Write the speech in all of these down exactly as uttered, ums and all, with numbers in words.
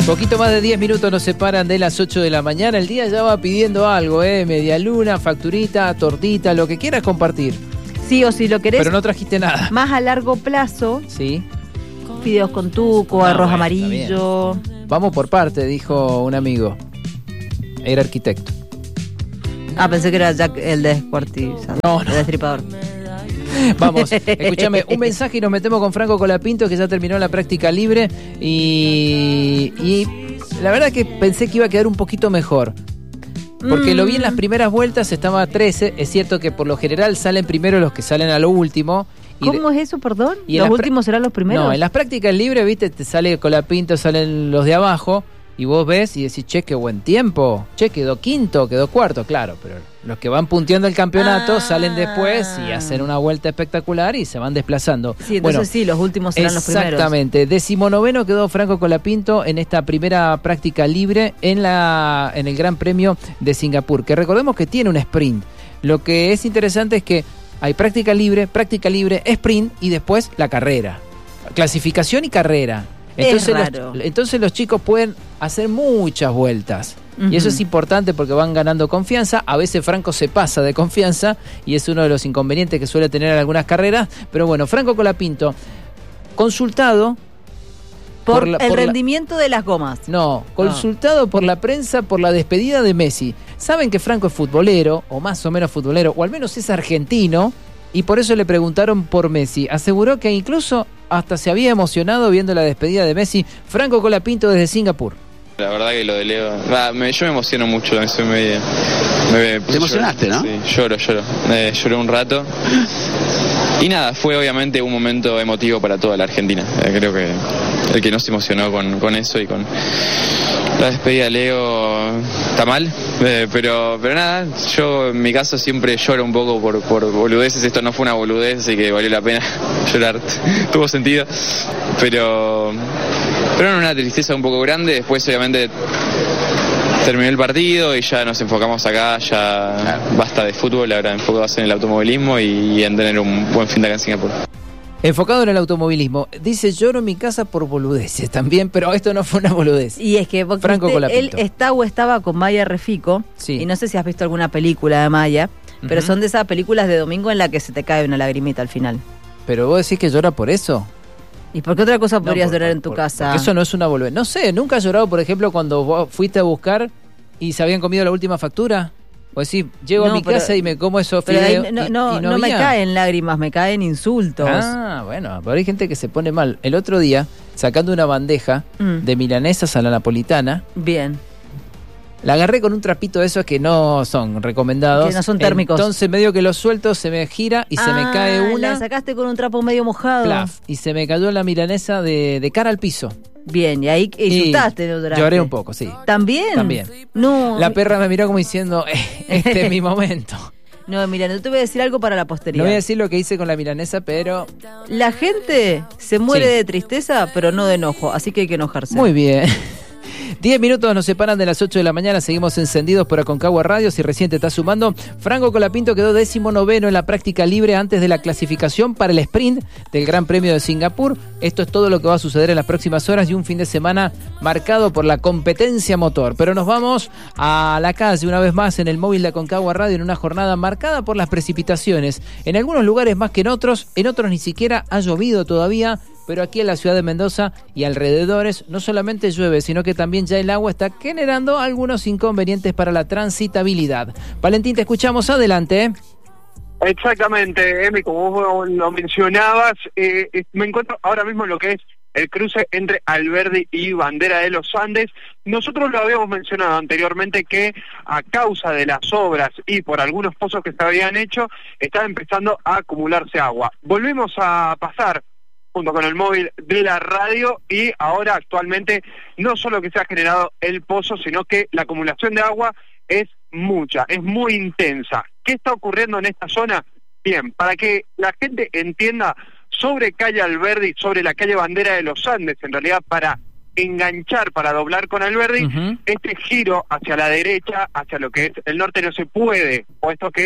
Poquito más de diez minutos nos separan de las ocho de la mañana. El día ya va pidiendo algo, ¿eh? Media luna, facturita, tortita, lo que quieras compartir. Sí, o si lo querés. Pero no trajiste nada. Más a largo plazo. Sí. Fideos con tuco, Ah, arroz bueno, amarillo. Vamos por parte, dijo un amigo. Era arquitecto. Ah, pensé que era Jack el descuartizador. No, no. El destripador. Vamos, escúchame, un mensaje y nos metemos con Franco Colapinto, que ya terminó la práctica libre y, y la verdad que pensé que iba a quedar un poquito mejor. Porque mm. lo vi en las primeras vueltas, estaba a trece. Es cierto que por lo general salen primero los que salen a lo último. Y ¿Cómo de, es eso, perdón? Y ¿Los últimos serán los primeros? No, en las prácticas libres, viste, te sale Colapinto, salen los de abajo. Y vos ves y decís, che, qué buen tiempo. Che, quedó quinto, quedó cuarto, claro. Pero los que van punteando el campeonato ah. salen después y hacen una vuelta espectacular y se van desplazando. Sí, entonces bueno, sí, los últimos serán los primeros. Exactamente. Decimonoveno quedó Franco Colapinto en esta primera práctica libre en, la, en el Gran Premio de Singapur. Que recordemos que tiene un sprint. Lo que es interesante es que hay práctica libre, práctica libre, sprint y después la carrera. Clasificación y carrera. Entonces los, entonces los chicos pueden hacer muchas vueltas. Uh-huh. Y eso es importante porque van ganando confianza. A veces Franco se pasa de confianza y es uno de los inconvenientes que suele tener en algunas carreras. Pero bueno, Franco Colapinto, consultado por, por la, el por rendimiento la, de las gomas. No, consultado oh. por la prensa por la despedida de Messi. Saben que Franco es futbolero, o más o menos futbolero, o al menos es argentino, y por eso le preguntaron por Messi. Aseguró que incluso hasta se había emocionado viendo la despedida de Messi. Franco Colapinto desde Singapur. La verdad que lo de Leo, ah, me, yo me emociono mucho, me, me, me Te emocionaste, lloro, ¿no? Sí, lloro, lloro, eh, lloré un rato. Y nada, fue obviamente un momento emotivo para toda la Argentina. Eh, creo que el que no se emocionó con, con eso y con la despedida de Leo está mal, eh, pero pero nada, yo en mi caso siempre lloro un poco por, por boludeces. Esto no fue una boludez, así que valió la pena llorar, tuvo sentido, pero pero no, una tristeza un poco grande. Después obviamente terminó el partido y ya nos enfocamos acá, ya claro. Basta de fútbol, ahora enfocados en el automovilismo y, y en tener un buen fin de acá en Singapur. Enfocado en el automovilismo. Dice, lloro en mi casa por boludeces también, pero esto no fue una boludez. Y es que Franco usted, él está o estaba con Maya Refico, sí. Y no sé si has visto alguna película de Maya, uh-huh. Pero son de esas películas de domingo en la que se te cae una lagrimita al final. ¿Pero vos decís que llora por eso? ¿Y por qué otra cosa podrías no, por, llorar en tu por, casa? Eso no es una boludez. No sé, ¿nunca has llorado, por ejemplo, cuando vos fuiste a buscar y se habían comido la última factura? O decir, llego no, a mi pero, casa y me como esos fideos. No, y, no, y no, no me caen lágrimas, me caen insultos. Ah, bueno, pero hay gente que se pone mal. El otro día, sacando una bandeja mm. de milanesas a la napolitana. Bien. La agarré con un trapito de esos que no son recomendados. Que no son térmicos. Entonces medio que los suelto, se me gira y ah, se me cae una. La sacaste con un trapo medio mojado. Plaf, y se me cayó la milanesa de, de cara al piso. Bien, y ahí insultaste, ¿no? Lloré un poco, sí. ¿También? También. No. La perra me miró como diciendo, eh, este es mi momento. No, mira, no te voy a decir algo para la posteridad. No voy a decir lo que hice con la milanesa, pero... La gente se muere sí. de tristeza, pero no de enojo, así que hay que enojarse. Muy bien. Diez minutos nos separan de las ocho de la mañana. Seguimos encendidos por Aconcagua Radio. Si recién te estás sumando, Franco Colapinto quedó décimo noveno en la práctica libre antes de la clasificación para el sprint del Gran Premio de Singapur. Esto es todo lo que va a suceder en las próximas horas y un fin de semana marcado por la competencia motor. Pero nos vamos a la calle una vez más en el móvil de Aconcagua Radio en una jornada marcada por las precipitaciones. En algunos lugares más que en otros, en otros ni siquiera ha llovido todavía. Pero aquí en la ciudad de Mendoza y alrededores no solamente llueve, sino que también ya el agua está generando algunos inconvenientes para la transitabilidad. Valentín, te escuchamos, adelante. Exactamente, Emi, como vos lo mencionabas, eh, me encuentro ahora mismo en lo que es el cruce entre Alberdi y Bandera de los Andes. Nosotros lo habíamos mencionado anteriormente que a causa de las obras y por algunos pozos que se habían hecho, estaba empezando a acumularse agua. Volvemos a pasar junto con el móvil de la radio y ahora actualmente no solo que se ha generado el pozo, sino que la acumulación de agua es mucha, es muy intensa. ¿Qué está ocurriendo en esta zona? Bien, para que la gente entienda, sobre calle Alberdi, sobre la calle Bandera de los Andes, en realidad para enganchar, para doblar con Alberdi, uh-huh. Este giro hacia la derecha, hacia lo que es el norte no se puede, puesto que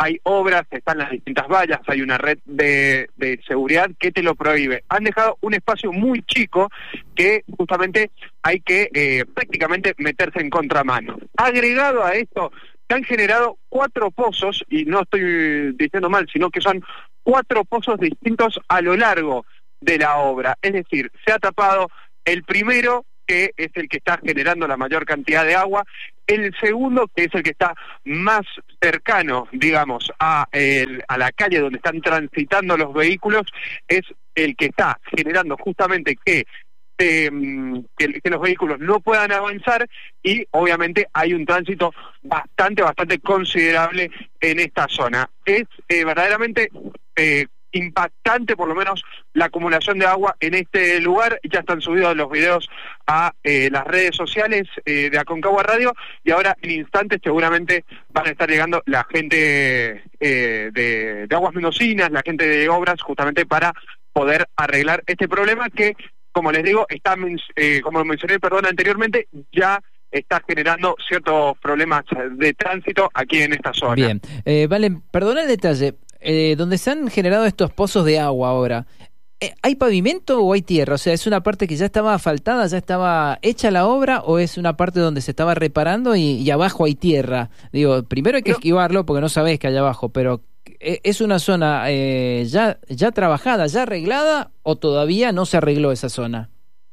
hay obras, están las distintas vallas, hay una red de, de seguridad que te lo prohíbe. Han dejado un espacio muy chico que justamente hay que eh, prácticamente meterse en contramano. Agregado a esto, se han generado cuatro pozos, y no estoy diciendo mal, sino que son cuatro pozos distintos a lo largo de la obra. Es decir, se ha tapado el primero, que es el que está generando la mayor cantidad de agua, el segundo, que es el que está más cercano, digamos, a, el, a la calle donde están transitando los vehículos, es el que está generando justamente que, eh, que, que los vehículos no puedan avanzar, y obviamente hay un tránsito bastante, bastante considerable en esta zona. Es eh, verdaderamente... Eh, impactante, por lo menos, la acumulación de agua en este lugar. Ya están subidos los videos a eh, las redes sociales eh, de Aconcagua Radio, y ahora en instantes seguramente van a estar llegando la gente eh, de, de Aguas Mendocinas, la gente de obras, justamente para poder arreglar este problema que, como les digo, está, eh, como mencioné, perdón, anteriormente, ya está generando ciertos problemas de tránsito aquí en esta zona. Bien, eh, Valen, perdona el detalle. Eh, donde se han generado estos pozos de agua ahora, eh, ¿hay pavimento o hay tierra? O sea, ¿es una parte que ya estaba asfaltada, ya estaba hecha la obra, o es una parte donde se estaba reparando y, y abajo hay tierra? Digo, primero hay que no. esquivarlo porque no sabés que hay abajo, pero ¿es una zona eh, ya, ya trabajada, ya arreglada, o todavía no se arregló esa zona?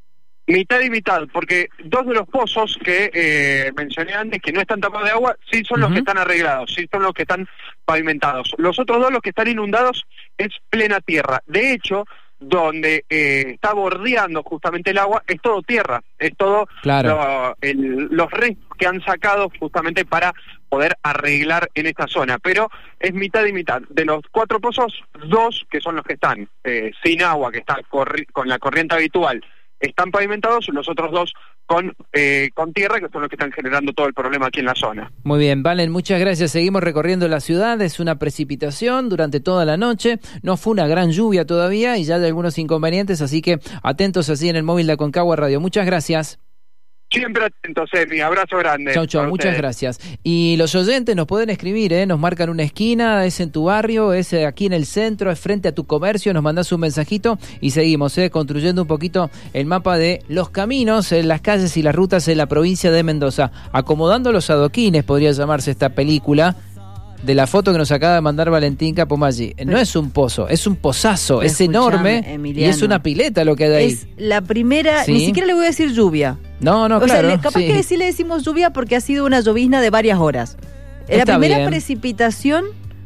Mitad y mitad, porque dos de los pozos que eh, mencioné antes, que no están tapados de agua, sí son uh-huh. los que están arreglados, sí son los que están pavimentados. Los otros dos, los que están inundados, es plena tierra. De hecho, donde eh, está bordeando justamente el agua, es todo tierra, es todo claro. lo, el, los restos que han sacado justamente para poder arreglar en esta zona. Pero es mitad y mitad. De los cuatro pozos, dos, que son los que están eh, sin agua, que están corri- con la corriente habitual, están pavimentados, los otros dos con eh, con tierra, que son los que están generando todo el problema aquí en la zona. Muy bien, Valen, muchas gracias. Seguimos recorriendo la ciudad. Es una precipitación durante toda la noche. No fue una gran lluvia todavía y ya hay algunos inconvenientes, así que atentos así en el móvil de Aconcagua Radio. Muchas gracias. Siempre atentos, Emi. Abrazo grande. Chau, chau. Muchas gracias. Y los oyentes nos pueden escribir, ¿eh? Nos marcan una esquina, es en tu barrio, es aquí en el centro, es frente a tu comercio, nos mandás un mensajito y seguimos, ¿eh? Construyendo un poquito el mapa de los caminos, en las calles y las rutas en la provincia de Mendoza. Acomodando los adoquines, podría llamarse esta película, de la foto que nos acaba de mandar Valentín Capomaggi. No es un pozo, es un pozazo, es enorme, Emiliano, y es una pileta lo que hay ahí. Es la primera, ¿sí? Ni siquiera le voy a decir lluvia. No, no, o claro. sea, capaz sí. que sí le decimos lluvia porque ha sido una llovizna de varias horas. Es la primera bien. precipitación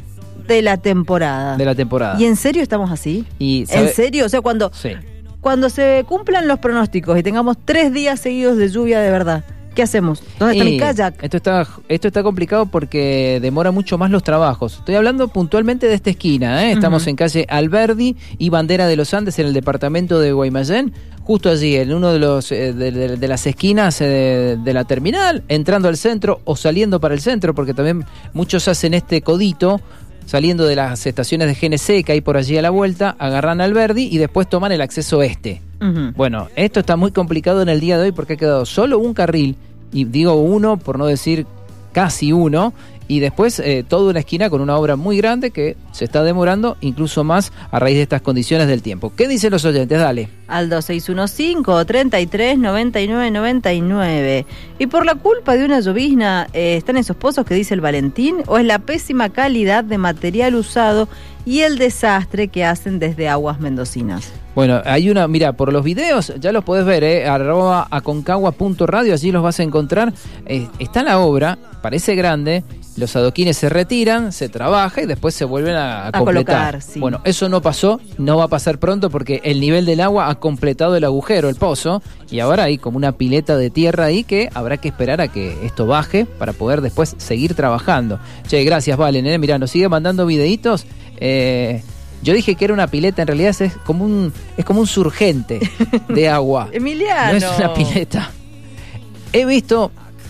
de la temporada. De la temporada. ¿Y en serio estamos así? Y, ¿sabe? ¿En serio? O sea, cuando, sí. cuando se cumplan los pronósticos y tengamos tres días seguidos de lluvia de verdad, ¿qué hacemos? ¿Dónde está y mi kayak? Esto está, esto está complicado porque demora mucho más los trabajos. Estoy hablando puntualmente de esta esquina, ¿eh? Estamos uh-huh. en calle Alberdi y Bandera de los Andes, en el departamento de Guaymallén, justo allí, en uno de los eh, de, de, de las esquinas eh, de, de la terminal, entrando al centro o saliendo para el centro, porque también muchos hacen este codito, saliendo de las estaciones de G N C que hay por allí a la vuelta, agarran Alberdi y después toman el acceso este. Uh-huh. Bueno, esto está muy complicado en el día de hoy porque ha quedado solo un carril, y digo uno por no decir casi uno, y después eh, toda una esquina con una obra muy grande que se está demorando incluso más a raíz de estas condiciones del tiempo. ¿Qué dicen los oyentes? Dale. Al dos seis uno cinco, treinta y tres, noventa y nueve, noventa y nueve. ¿Y por la culpa de una llovizna eh, están esos pozos que dice el Valentín? ¿O es la pésima calidad de material usado y el desastre que hacen desde Aguas Mendocinas? Bueno, hay una, mira, por los videos ya los podés ver, eh, arroba aconcagua punto radio, allí los vas a encontrar. Eh, está la obra, parece grande, los adoquines se retiran, se trabaja y después se vuelven a, a, a completar. Colocar, sí. Bueno, eso no pasó, no va a pasar pronto porque el nivel del agua ha completado el agujero, el pozo, y ahora hay como una pileta de tierra ahí que habrá que esperar a que esto baje para poder después seguir trabajando. Che, gracias, Valen, eh, mirá, nos sigue mandando videitos. Eh... Yo dije que era una pileta, en realidad es como un es como un surgente de agua. Emiliano. No es una pileta. He visto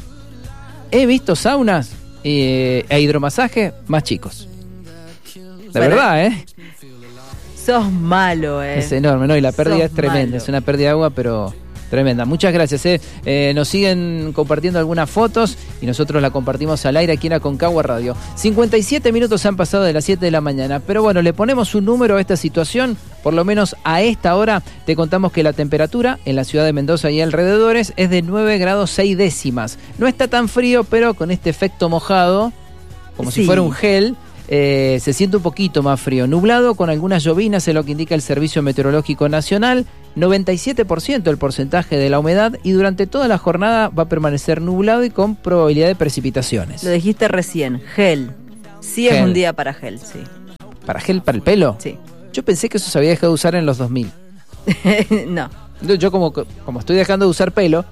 he visto saunas eh, e hidromasajes más chicos. La Pero, verdad, ¿eh? Sos malo, ¿eh? Es enorme, ¿no? Y la pérdida sos es tremenda. malo. Es una pérdida de agua, pero Tremenda, muchas gracias. Eh. Eh, nos siguen compartiendo algunas fotos y nosotros la compartimos al aire aquí en Aconcagua Radio. cincuenta y siete minutos han pasado de las siete de la mañana, pero bueno, le ponemos un número a esta situación. Por lo menos a esta hora te contamos que la temperatura en la ciudad de Mendoza y alrededores es de nueve grados seis décimas. No está tan frío, pero con este efecto mojado, como sí. si fuera un gel, eh, se siente un poquito más frío. Nublado con algunas lloviznas, es lo que indica el Servicio Meteorológico Nacional. noventa y siete por ciento el porcentaje de la humedad y durante toda la jornada va a permanecer nublado y con probabilidad de precipitaciones. Lo dijiste recién, gel. Sí Gel. Es un día para gel, sí. ¿Para gel para el pelo? Sí. Yo pensé que eso se había dejado de usar en los dos mil. No. Yo como, como estoy dejando de usar pelo...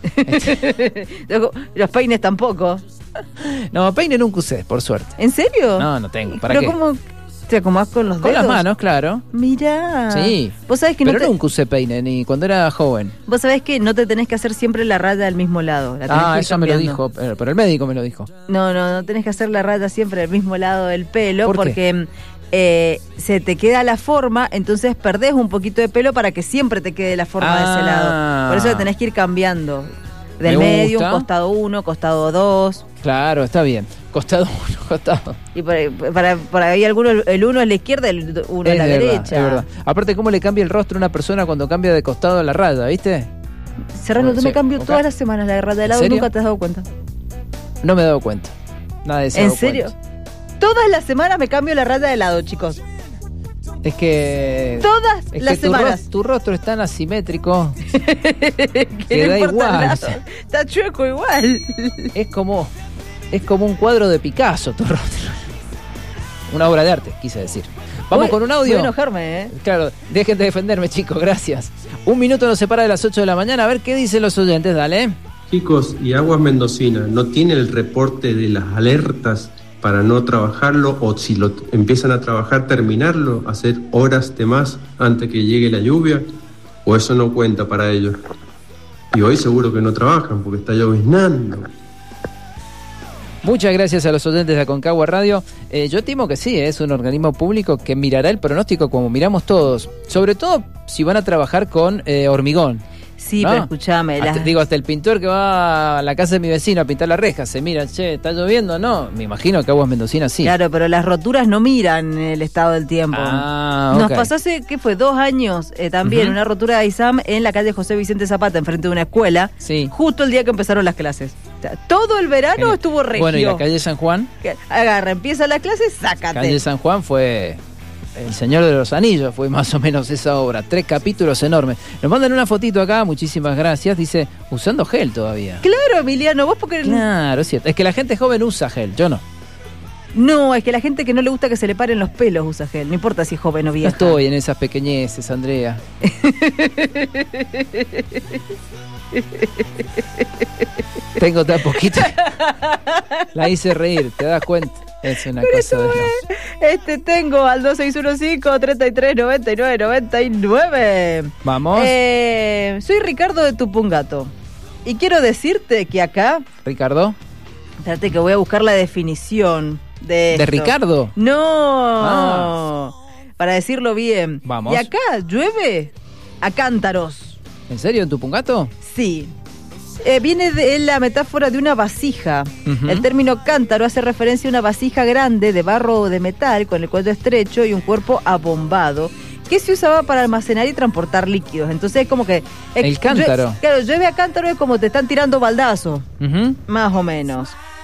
Los peines tampoco. No, peine nunca usé, por suerte. ¿En serio? No, no tengo. ¿Para ¿Pero qué? cómo te acomodás con los Con dedos? las manos, claro. Mirá. Sí. Vos sabés que Pero no te... nunca usé peine, ni cuando era joven. Vos sabés que no te tenés que hacer siempre la raya del mismo lado. La tenés Ah, que ir eso me lo cambiando. dijo, pero pero el médico me lo dijo. No, no, no tenés que hacer la raya siempre del mismo lado del pelo. ¿Por qué? Porque eh, se te queda la forma, entonces perdés un poquito de pelo para que siempre te quede la forma de ese Ah. lado. Por eso lo tenés que ir cambiando. Del Me medio, gusta. un costado uno, costado dos. Claro, está bien. Costado uno, costado. Y por ahí, para, por ahí alguno, el uno a la izquierda y el uno a Es la verdad, derecha. es verdad. Aparte, ¿cómo le cambia el rostro a una persona cuando cambia de costado a la raya, viste? Serrano, tú Sí, me cambio ok. todas las semanas la de raya de lado y serio? nunca te has dado cuenta. No me he dado cuenta. Nada de eso. ¿En serio? Todas las semanas me cambio la raya de lado, chicos. Es que... Todas es las que tu, semanas. ro- tu rostro es tan asimétrico que que no da importa el igual. lado. Está chueco igual. Es como, es como un cuadro de Picasso tu rostro. Una obra de arte, quise decir. Vamos Uy, con un audio. Voy a enojarme, ¿eh? Claro, dejen de defenderme, chicos, gracias. Un minuto nos separa de las ocho de la mañana. A ver qué dicen los oyentes, dale. Chicos, y Aguas Mendocina, ¿no tiene el reporte de las alertas para no trabajarlo o si lo t- empiezan a trabajar, terminarlo, hacer horas de más antes que llegue la lluvia? ¿O eso no cuenta para ellos? Y hoy seguro que no trabajan porque está lloviznando. Muchas gracias a los oyentes de Aconcagua Radio. Eh, yo estimo que sí, es un organismo público que mirará el pronóstico como miramos todos. Sobre todo si van a trabajar con eh, hormigón. Sí, ¿no? pero escúchame. Hasta- las- Digo, hasta el pintor que va a la casa de mi vecino a pintar la reja, se mira, che, ¿está lloviendo? No, me imagino que Aguas Mendocina sí. Claro, pero las roturas no miran el estado del tiempo. Ah, Nos ok. pasó hace, ¿qué fue? Dos años eh, también, Ujú. una rotura de ISAM en la calle José Vicente Zapata, enfrente de una escuela, Sí. justo el día que empezaron las clases. O sea, todo el verano Genial. estuvo regio. Bueno, y la calle San Juan, Que agarra, empieza la clase, sácate. calle San Juan fue El Señor de los Anillos, fue más o menos esa obra. Tres capítulos enormes. Nos mandan una fotito acá, muchísimas gracias. Dice, usando gel todavía. Claro, Emiliano, vos porque... Claro, es cierto. Es que la gente joven usa gel, yo no. No, es que la gente que no le gusta que se le paren los pelos usa gel. No importa si es joven o No vieja. estoy en esas pequeñeces, Andrea. Tengo tan poquito. La hice reír, ¿te das cuenta? Es una cosa de... Este tengo al dos seis uno cinco, treinta y tres, noventa y nueve, noventa y nueve. Vamos, Eh, soy Ricardo de Tupungato. Y quiero decirte que acá... Ricardo. Espérate que voy a buscar la definición de ¿De esto. Ricardo? No. Ah. Para decirlo bien. Vamos. Y acá llueve a cántaros. ¿En serio, en Tupungato? Sí. Eh, viene de la metáfora de una vasija. Ujú. El término cántaro hace referencia a una vasija grande de barro o de metal con el cuello estrecho y un cuerpo abombado que se usaba para almacenar y transportar líquidos. Entonces es como que... eh, El cántaro. llue- claro, llueve a cántaro es como te están tirando baldazo, Ujú. más o menos.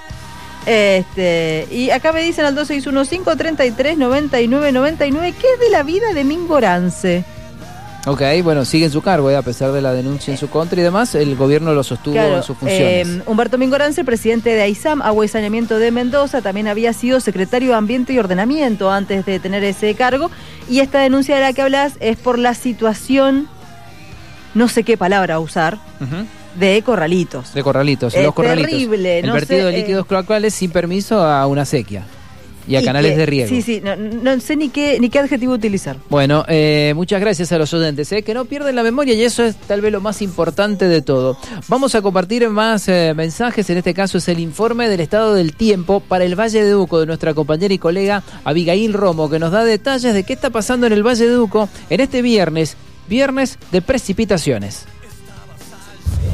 Este, y acá me dicen al dos seis uno cinco, treinta y tres, noventa y nueve, noventa y nueve, ¿qué es de la vida de Mingorance? Ok, bueno, sigue en su cargo, eh, a pesar de la denuncia en su contra y demás, el gobierno lo sostuvo Claro, en sus funciones. eh, Humberto Mingorance, presidente de AISAM, Agua y Saneamiento de Mendoza, también había sido secretario de Ambiente y Ordenamiento antes de tener ese cargo. Y esta denuncia de la que hablas es por la situación, no sé qué palabra usar, Ujú. de corralitos. De corralitos, Es los corralitos. terrible, el no vertido sé, de líquidos eh, cloacales sin permiso a una sequía y a Y canales que- de riego. Sí, sí, no, no sé ni qué, ni qué adjetivo utilizar. Bueno, eh, muchas gracias a los oyentes, eh, que no pierden la memoria y eso es tal vez lo más importante de todo. Vamos a compartir más eh, mensajes, en este caso es el informe del estado del tiempo para el Valle de Uco de nuestra compañera y colega Abigail Romo, que nos da detalles de qué está pasando en el Valle de Uco en este viernes, viernes de precipitaciones.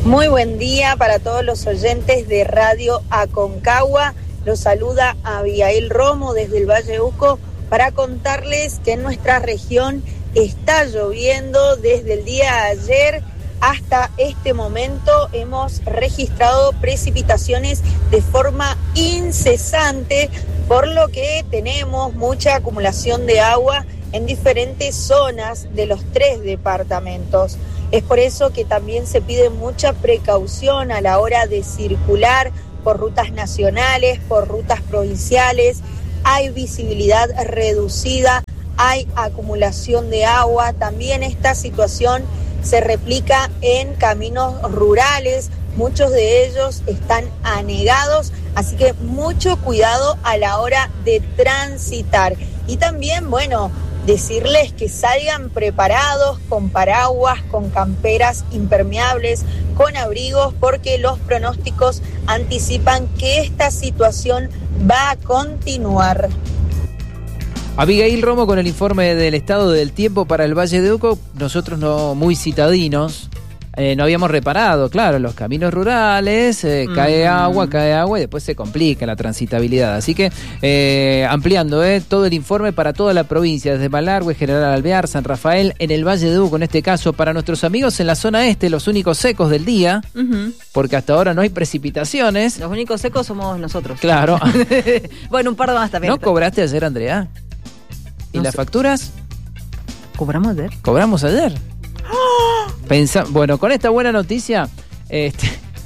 Muy buen día para todos los oyentes de Radio Aconcagua. Los saluda Abigail Romo desde el Valle de Uco para contarles que en nuestra región está lloviendo desde el día de ayer hasta este momento. Hemos registrado precipitaciones de forma incesante, por lo que tenemos mucha acumulación de agua en diferentes zonas de los tres departamentos. Es por eso que también se pide mucha precaución a la hora de circular por rutas nacionales, por rutas provinciales. Hay visibilidad reducida, hay acumulación de agua. También esta situación se replica en caminos rurales, muchos de ellos están anegados, así que mucho cuidado a la hora de transitar. Y también, bueno, decirles que salgan preparados con paraguas, con camperas impermeables, con abrigos, porque los pronósticos anticipan que esta situación va a continuar. Abigail Romo con el informe del estado del tiempo para el Valle de Uco. Nosotros no muy citadinos, eh, no habíamos reparado, claro, los caminos rurales, eh, mm. cae agua, cae agua y después se complica la transitabilidad. Así que eh, ampliando eh, todo el informe para toda la provincia, desde Malargüe, General Alvear, San Rafael, en el Valle de Uco, en este caso, para nuestros amigos en la zona este, los únicos secos del día, uh-huh. porque hasta ahora no hay precipitaciones. Los únicos secos somos nosotros. Claro. Bueno, un par de más también. ¿No cobraste ayer, Andrea? ¿Y no las sé. facturas? ¿Cobramos ayer? ¿Cobramos ayer? ¡Oh! Pensa- bueno, con esta buena noticia... Este...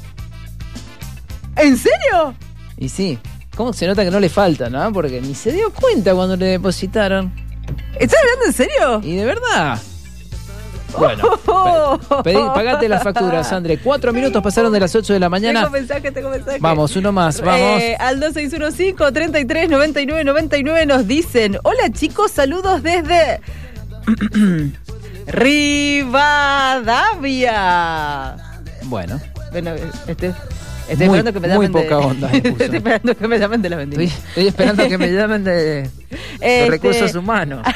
¿En serio? Y sí. ¿Cómo se nota que no le falta, no? Porque ni se dio cuenta cuando le depositaron. ¿Estás hablando en serio? Y de verdad. Bueno, pedí, pagate las facturas, André. Cuatro minutos pasaron de las ocho de la mañana. Tengo mensaje, tengo mensaje. Vamos, uno más, vamos. Eh, al dos seis uno cinco, treinta y tres, noventa y nueve, noventa y nueve nos dicen: hola chicos, saludos desde Rivadavia. Bueno. Bueno, este... Estoy muy, esperando que me llamen muy poca de... onda. Estoy esperando que me llamen de la vendimia. Estoy, estoy esperando que me llamen de, de este... recursos humanos.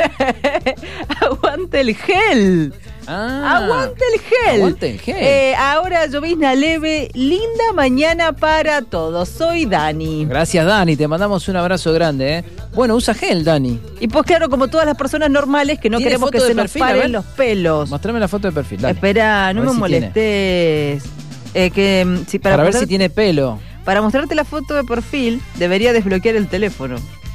Aguante el gel. Ah, aguante el gel. Aguante el gel. Eh, ahora llovizna leve, linda mañana para todos. Soy Dani. Gracias, Dani. Te mandamos un abrazo grande. ¿eh? Bueno, usa gel, Dani. Y pues claro, como todas las personas normales que no queremos que se nos perfil, paren los pelos. Mostrame la foto de perfil. Dale. Espera, no me si molestes. Eh, que, si para para poder, ver si tiene pelo. Para mostrarte la foto de perfil, debería desbloquear el teléfono.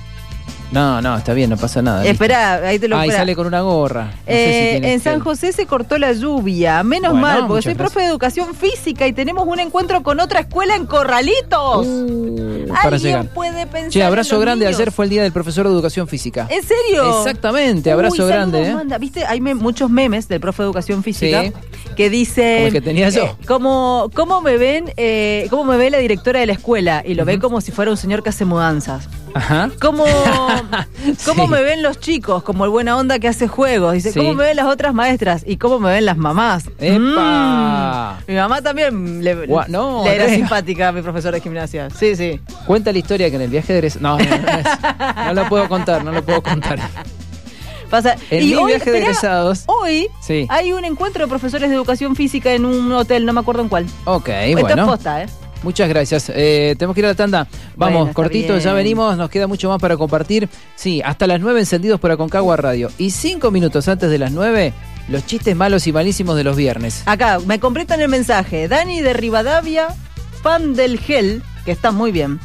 No, no, está bien, no pasa nada. Espera, ahí te lo Ah, y espera. sale con una gorra. No eh, sé si en San José se cortó la lluvia. Menos bueno, mal, porque soy gracias. profe de educación física y tenemos un encuentro con otra escuela en Corralitos. Uh, para ¿Alguien llegar. puede pensar Che, abrazo en los grande. niños? Ayer fue el día del profesor de educación física. ¿En serio? Exactamente, abrazo Uy, grande. ¿eh? Manda. ¿Viste? Hay me- muchos memes del profe de educación física Sí. que dicen... Como el que tenía yo. Eh, ¿cómo, cómo me ven eh, cómo me ve la directora de la escuela? Y lo uh-huh. ve como si fuera un señor que hace mudanzas. Ajá. ¿Cómo, cómo Sí. me ven los chicos? Como el buena onda que hace juegos. Dice, Sí. ¿cómo me ven las otras maestras? ¿Y cómo me ven las mamás? ¡Epa! Mm. Mi mamá también le, Gua- no, le era Andrea. simpática a mi profesor de gimnasia. Sí, sí. Cuenta la historia que en el viaje de egresados... No, no, no, es- no lo puedo contar, no lo puedo contar. Pasa. En y mi hoy, viaje de esperá, egresados... Hoy Sí. hay un encuentro de profesores de educación física en un hotel, no me acuerdo en cuál. Ok, Esto bueno. es posta, ¿eh? Muchas gracias. Eh, tenemos que ir a la tanda. Vamos, Bueno, está cortito, bien. ya venimos. Nos queda mucho más para compartir. Sí, hasta las nueve encendidos por Aconcagua Radio. Y cinco minutos antes de las nueve, los chistes malos y malísimos de los viernes. Acá, me completan el mensaje. Dani de Rivadavia, fan del gel, que está muy bien.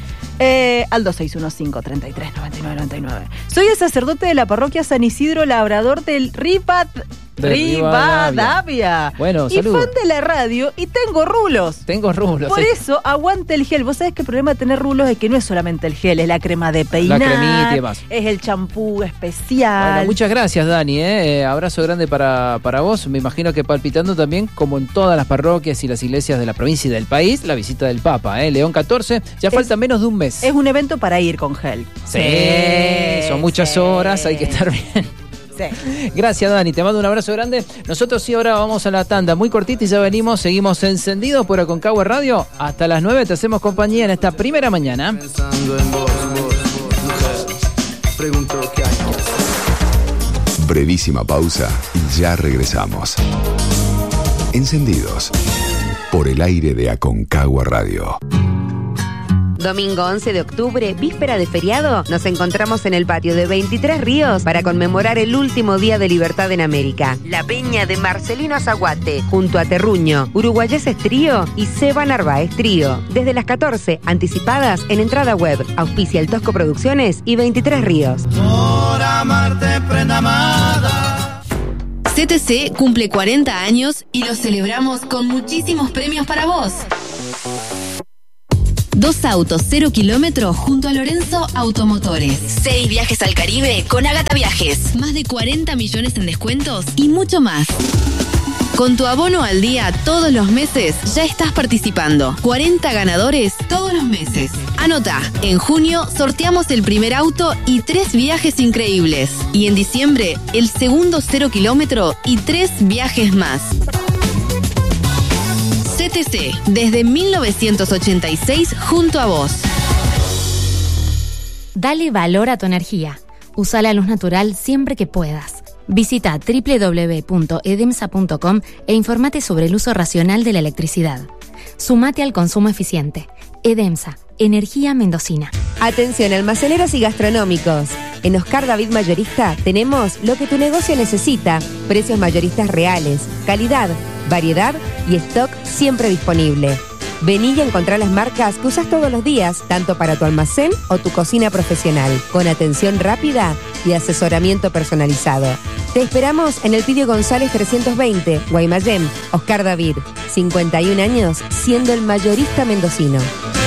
Eh, al dos seis uno cinco, treinta y tres, noventa y nueve, noventa y nueve. Soy el sacerdote de la parroquia San Isidro Labrador del Rivad... De Rivadavia. Rivadavia. Bueno, y saludos. fan de la radio y tengo rulos. Tengo rulos. Por sí. eso aguante el gel. Vos sabés que el problema de tener rulos es que no es solamente el gel, es la crema de peinar, La cremita y demás. es el champú especial. Bueno, muchas gracias, Dani. ¿eh? Eh, abrazo grande para, para vos. Me imagino que palpitando también, como en todas las parroquias y las iglesias de la provincia y del país, la visita del Papa. ¿eh? León catorce, ya Es- falta menos de un mes. Es un evento para ir con gel. Sí, son muchas sí. horas, hay que estar bien. Sí. Gracias, Dani, te mando un abrazo grande. Nosotros sí ahora vamos a la tanda muy cortita y ya venimos, seguimos encendidos por Aconcagua Radio. Hasta las nueve te hacemos compañía en esta primera mañana. Pensando en vos, vos, mujer, pregunto qué hay que hacer. Brevísima pausa y ya regresamos. Encendidos. por el aire de Aconcagua Radio. Domingo once de octubre, víspera de feriado, nos encontramos en el patio de veintitrés Ríos para conmemorar el último día de libertad en América. La Peña de Marcelino Azaguate, junto a Terruño, Uruguayeses Trío y Seba Narváez Trío. Desde las catorce, anticipadas en entrada web. Auspicia el Tosco Producciones y veintitrés Ríos. Por amarte, prenda amada. C T C cumple cuarenta años y lo celebramos con muchísimos premios para vos. Dos autos, cero kilómetros junto a Lorenzo Automotores. Seis viajes al Caribe con Ágata Viajes. Más de cuarenta millones en descuentos y mucho más. Con tu abono al día todos los meses ya estás participando. cuarenta ganadores todos los meses. Anota, en junio sorteamos el primer auto y tres viajes increíbles. Y en diciembre el segundo cero kilómetro y tres viajes más. C T C, desde mil novecientos ochenta y seis, junto a vos. Dale valor a tu energía. Usa la luz natural siempre que puedas. Visita doble u doble u doble u punto edemsa punto com e informate sobre el uso racional de la electricidad. Sumate al consumo eficiente. Edemsa, energía mendocina. Atención, almaceneros y gastronómicos. En Oscar David Mayorista tenemos lo que tu negocio necesita. Precios mayoristas reales, calidad, variedad y stock siempre disponible. Vení y encontrá las marcas que usas todos los días, tanto para tu almacén o tu cocina profesional, con atención rápida y asesoramiento personalizado. Te esperamos en el Pidio González trescientos veinte, Guaymallén. Oscar David, cincuenta y un años, siendo el mayorista mendocino.